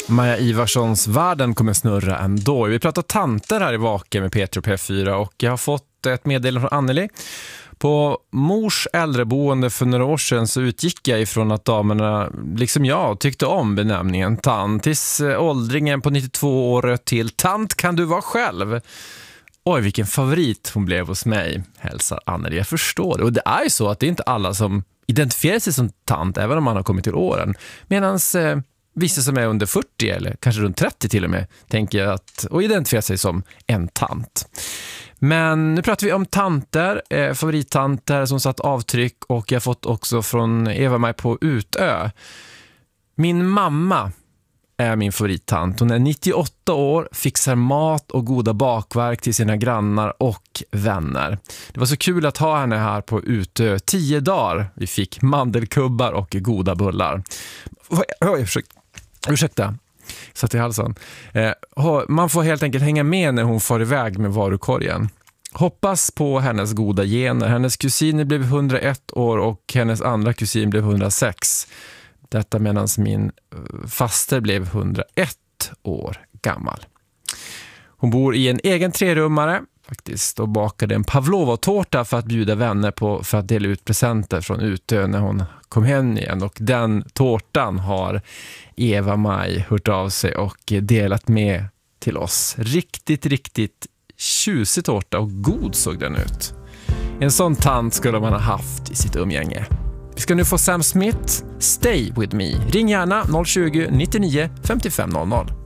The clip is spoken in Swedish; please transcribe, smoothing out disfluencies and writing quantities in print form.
Maja Ivarssons Världen kommer snurra ändå. Vi pratar tanter här i Vaken med Peter och P4 och jag har fått ett meddelande från Anneli. På mors äldreboende för några år sedan så utgick jag ifrån att damerna, liksom jag, tyckte om benämningen tant. Tills åldringen på 92 år till tant kan du vara själv. Oj, vilken favorit hon blev hos mig, hälsar Anneli. Jag förstår det. Och det är ju så att det är inte alla som identifierar sig som tant, även om man har kommit till åren. Medan vissa som är under 40 eller kanske runt 30 till och med tänker att och identifierar sig som en tant. Men nu pratar vi om tanter, favorittanter som satt avtryck, och jag har fått också från Eva-Maj på Utö. Min mamma är min favorittant. Hon är 98 år, fixar mat och goda bakverk till sina grannar och vänner. Det var så kul att ha henne här på Utö 10 dagar. Vi fick mandelkubbar och goda bullar. Ursäkta. Satt i halsen. Man får helt enkelt hänga med när hon far iväg med varukorgen. Hoppas på hennes goda gener. Hennes kusin blev 101 år och hennes andra kusin blev 106. Detta medan min faster blev 101 år gammal. Hon bor i en egen 3-rummare faktiskt och bakade en pavlova-tårta för att bjuda vänner på för att dela ut presenter från Utö när hon kom hem igen. Och den tårtan har Eva-Maj hört av sig och delat med till oss. Riktigt tjusig tårta och god såg den ut. En sån tant skulle man ha haft i sitt umgänge. Vi ska nu få Sam Smith, Stay With Me. Ring gärna 020 99 55 00.